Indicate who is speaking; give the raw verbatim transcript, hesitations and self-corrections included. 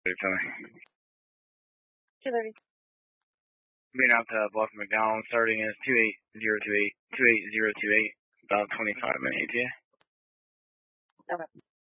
Speaker 1: Tell me.
Speaker 2: two thirty.
Speaker 1: Being out to Bluffton McDonald, starting is two eight zero two eight, two eight zero two eight, about twenty-five minutes, yeah?
Speaker 2: Okay.